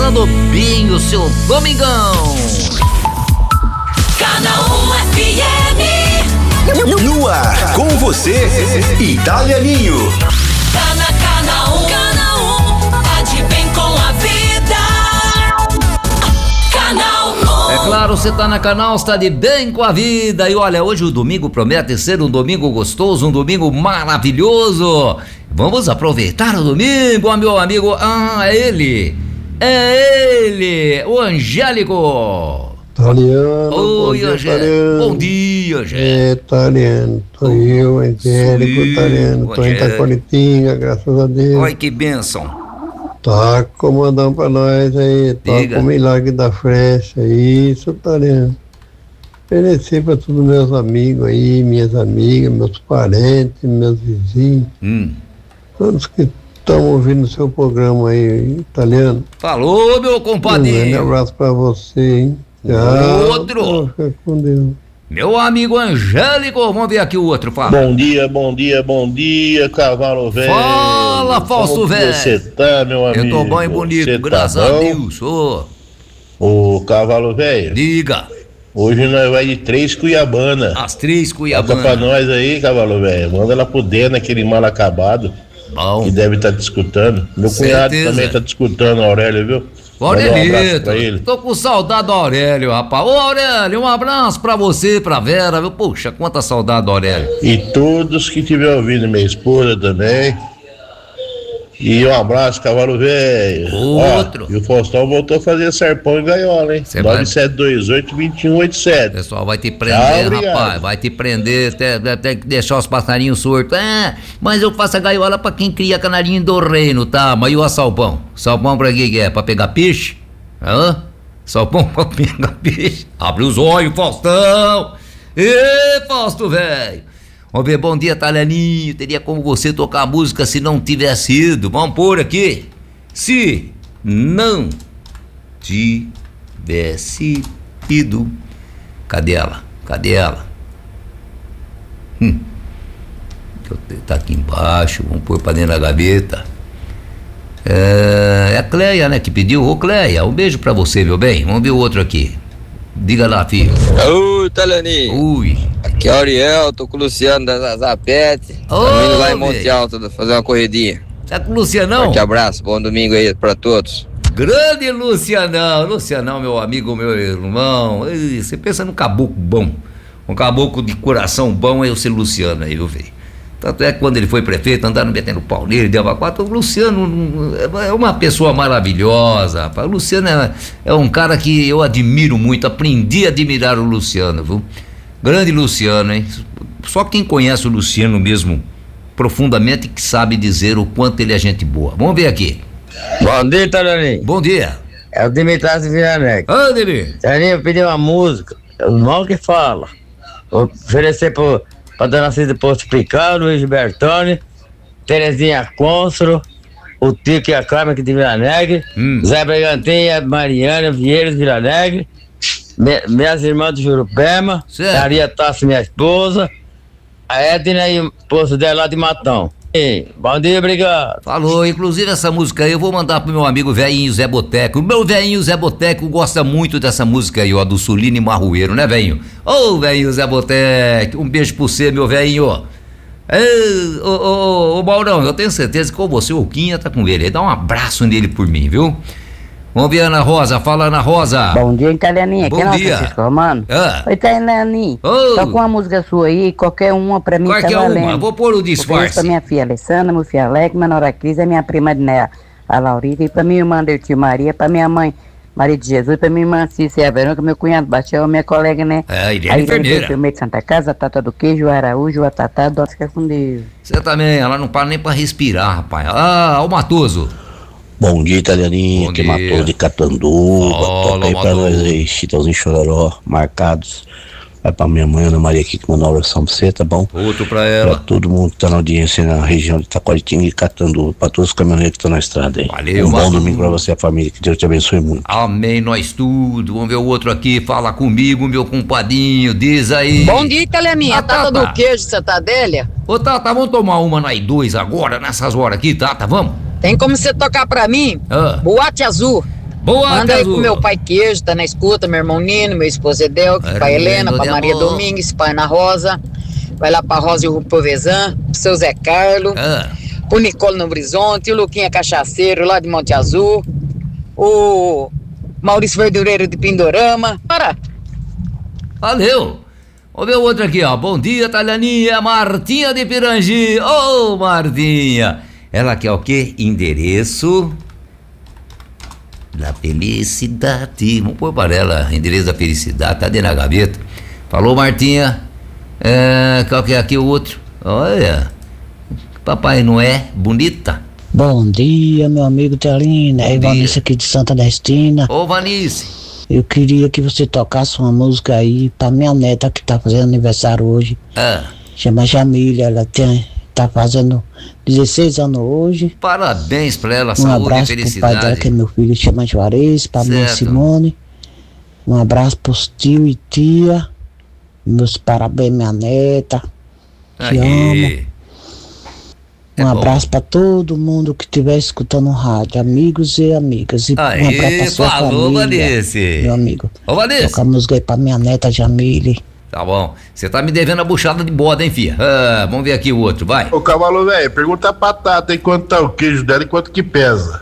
começando bem o seu domingão. Canal 1 FM. No ar, com você, Italianinho. Tá na Canal 1, tá de bem com a vida. Canal 1. É claro, você tá na Canal, está de bem com a vida. E olha, hoje o domingo promete ser um domingo gostoso, um domingo maravilhoso. Vamos aproveitar o domingo, meu amigo. É ele, o Angélico. Italiano, Oi, Angélico. Bom dia, Angélico. Italiano, sou eu, Angélico, italiano. Tô em Itacoaritinga, graças a Deus. Olha que bênção. Tá comandando pra nós aí, toca o milagre da frecha, isso, italiano. Oferecer pra todos meus amigos aí, minhas amigas, meus parentes, meus vizinhos. Todos que estão ouvindo o seu programa aí, italiano. Falou, meu compadre. Um grande abraço pra você, hein? Outro. Fica com Deus. Meu amigo Angélico, vamos ver aqui o outro, fala. Bom dia, cavalo velho. Fala, falso velho. Você tá, meu amigo? Eu tô bom e bonito, Cê graças tá a Deus. Ô, cavalo velho. Diga. Hoje nós vai de 3 Cuiabana. As 3 Toca Cuiabana. pra nós aí, cavalo velho. Manda ela pro Dena, aquele mal acabado. Bom. Que deve estar te escutando. Meu cunhado também tá te escutando, Aurélio, viu? Manda um abraço pra ele. Tô com saudade do Aurélio, rapaz. Ô, Aurélio, um abraço pra você, pra Vera, viu? Poxa, quanta saudade do Aurélio. E todos que tiver ouvindo, minha esposa também. E um abraço, cavalo velho. Outro. E o Faustão voltou a fazer serpão em gaiola, hein? 9728-2187. Pessoal, vai te prender, rapaz. Vai te prender, até deixar os passarinhos surtos. Mas eu faço a gaiola pra quem cria canarinho do reino, tá? Mas e o salpão? Salpão pra que é? Pra pegar peixe? Salpão pra pegar peixe? Abre os olhos, Faustão! Ê, Fausto, velho! Vamos ver, bom dia, Italianinho. Teria como você tocar a música se não tivesse ido. Vamos pôr aqui. Se não tivesse ido. Cadê ela? Tá aqui embaixo. Vamos pôr pra dentro da gaveta. É a Cleia, né, que pediu. Ô, Cleia, um beijo pra você, meu bem. Vamos ver o outro aqui. Diga lá, filho. Oi, Italianinho. Ui. Aqui é o Ariel, tô com o Luciano da Zapete. Também lá em Monte Alto, fazer uma corridinha. Tá com o Lucianão? Forte abraço, bom domingo aí pra todos. Grande Lucianão, meu amigo, meu irmão. Ei, você pensa num caboclo bom, um caboclo de coração bom, é o seu Luciano aí, viu, velho? Tanto é que quando ele foi prefeito, andaram metendo pau nele, deu quatro. O Luciano é uma pessoa maravilhosa, rapaz. O Luciano é um cara que eu admiro muito, aprendi a admirar o Luciano, viu? Grande Luciano, hein? Só quem conhece o Luciano mesmo profundamente que sabe dizer o quanto ele é gente boa. Vamos ver aqui. Bom dia, Italianinho. Bom dia. É o Dimitri Villanegra. Ô, Demi. Italianinho, eu pedi uma música, o mal que fala. Vou oferecer pra Dona Cida Posto Picado, Luiz Bertone, Terezinha Constro, o Tico e a Carmen aqui de Villanegra, Zé Brigantinha, Mariana Vieiras Villanegra, minhas irmãs do Jurupema, Maria Tassi, minha esposa, a Edna e o esposo dela lá de Matão. Bom dia, obrigado. Falou, inclusive essa música aí eu vou mandar pro meu amigo velhinho Zé Boteco. O meu velhinho Zé Boteco gosta muito dessa música aí, ó, do Sulino e Marrueiro, né, velhinho? Ô, velhinho Zé Boteco, um beijo pra você, meu velhinho. Ô, Maurão, eu tenho certeza que com você o Quinha tá com ele aí, dá um abraço nele por mim, viu? Vamos ver, Ana Rosa, fala, Ana Rosa. Bom dia, Italianinha. Bom aqui dia. é Francisco Romano. Oi, Italianinha. Oh. Toca uma música sua aí, qualquer uma pra mim. Qualquer tá valendo. uma, vou pôr o disfarce. Pra minha filha Alessandra, meu filho Alex, minha nora Cris, minha prima Né, a Laurita, e pra minha irmã Dertil Maria, pra minha mãe Maria de Jesus, pra minha irmã Cícia Verônica, meu cunhado Bastião, minha colega, né? Irene Enfermeira. Enfermeira de Santa Casa, a Tata do Queijo, o Araújo, a Tatá, Dó, fica com Deus. Você também, ela não para nem pra respirar, rapaz. O Matoso. Bom dia, Italianinho, que matou de Catanduva. Toca aí pra nós aí, Chitãozinho Chororó, marcados. Vai pra minha mãe, Ana Maria aqui, que mandou uma oração pra você, tá bom? Outro pra ela. Pra todo mundo que tá na audiência na região de Itacoaritinga e Catanduva, pra todos os caminhoneiros que estão na estrada aí. Valeu, um bom domingo pra você e a família, que Deus te abençoe muito. Amém, nós tudo. Vamos ver o outro aqui, fala comigo, meu compadinho, diz aí. Bom dia, Italianinha, Tata do Queijo, você tá Adélia? Ô, Tata, vamos tomar uma nós dois agora, nessas horas aqui, Tata, vamos? Tem como você tocar pra mim? Boate Azul. Boa, Manda aí Cazu. pro meu pai Queijo, tá na escuta, meu irmão Nino, meu esposo Edel, pai Helena, pra Maria Domingues, pai Ana Rosa. Vai lá pra Rosa e o Provezan, pro seu Zé Carlo, pro Nicole no Horizonte, o Luquinha Cachaceiro lá de Monte Azul, o Maurício Verdureiro de Pindorama. Bora! Valeu! Vamos ver o outro aqui, ó. Bom dia, Talhaninha, Martinha de Pirangi. Ô, Martinha! Ela quer o quê? Endereço da felicidade. Vamos pôr para ela, endereço da felicidade, tá dentro da gaveta. Falou, Martinha. Qual que é aqui o outro? Olha, Papai Noé, bonita. Bom dia, meu amigo Telina. É Vanice aqui de Santa Destina. Ô, Vanice. Eu queria que você tocasse uma música aí pra minha neta que tá fazendo aniversário hoje. Chama Jamília, ela tá fazendo 16 anos hoje. Parabéns pra ela, um saúde e abraço felicidade. pro pai dela, que é meu filho, chama Juarez, pra mãe Simone. Um abraço pros tio e tia. Meus parabéns, minha neta. Te amo. Um abraço pra todo mundo que estiver escutando o rádio, amigos e amigas. E um abraço pra sua falou, família, Vanessa. meu amigo. Ô, Vanessa. Toca a música aí pra minha neta Jamile. Tá bom. Você tá me devendo a buchada de boda, hein, filha? Vamos ver aqui o outro, vai. Ô, cavalo velho, pergunta pra Tata aí quanto tá o queijo dela e quanto que pesa.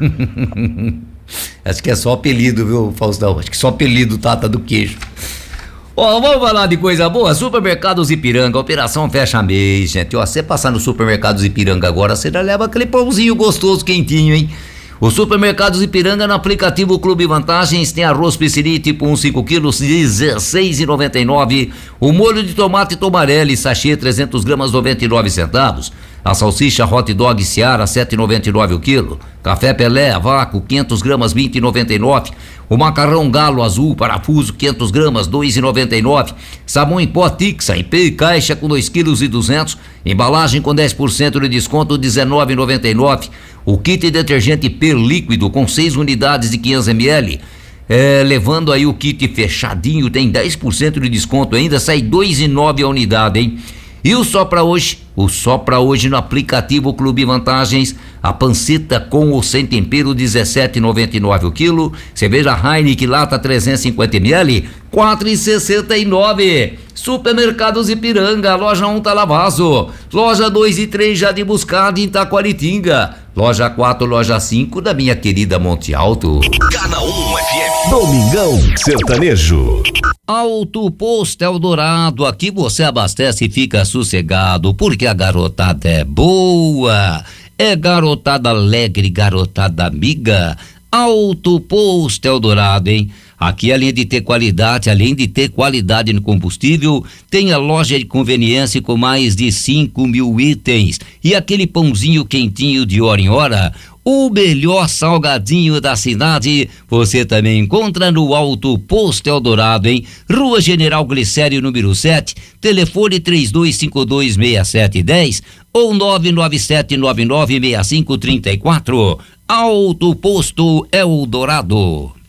Acho que é só apelido, viu, Faustão? Acho que só apelido, Tata do queijo. Ó, vamos falar de coisa boa? Supermercados Ipiranga, operação fecha mês, gente. Ó, você passar no Supermercados Ipiranga agora, você já leva aquele pãozinho gostoso, quentinho, hein? O Supermercados Ipiranga, no aplicativo Clube Vantagens, tem arroz Pisciri tipo 1,5 quilos, R$16,99. O molho de tomate Tomarelli, sachê 300 gramas, 99 centavos. A salsicha hot dog Seara, 7,99 o quilo. Café Pelé, a vácuo, 500 gramas, 20,99. O macarrão Galo Azul, parafuso, 500 gramas, 2,99. Sabão em pó Tixa, em P caixa com 2,2 kg. Embalagem com 10% de desconto, 19,99. O kit detergente P líquido com 6 unidades de 500 ml. Levando aí o kit fechadinho, tem 10% de desconto ainda, sai 2,9 a unidade, hein? E o só pra hoje no aplicativo Clube Vantagens, a panceta com ou sem tempero, 17,99 o quilo. Cerveja Heineken lata 350 ml, 4,69. Supermercados Ipiranga, loja 1 Talavazo, loja 2 e 3 Jardim Buscada em Taquaritinga, loja 4, loja 5 da minha querida Monte Alto. Canal 1 FM. Domingão Sertanejo. Auto Posto Eldorado, aqui você abastece e fica sossegado, porque a garotada é boa, é garotada alegre, garotada amiga. Auto Posto Eldorado, hein? Aqui, além de ter qualidade no combustível, tem a loja de conveniência com mais de 5.000 itens e aquele pãozinho quentinho de hora em hora. O melhor salgadinho da cidade você também encontra no Auto Posto Eldorado, hein? Rua General Glicério, número 7, telefone 32526710 ou 997996534. Auto Posto Eldorado.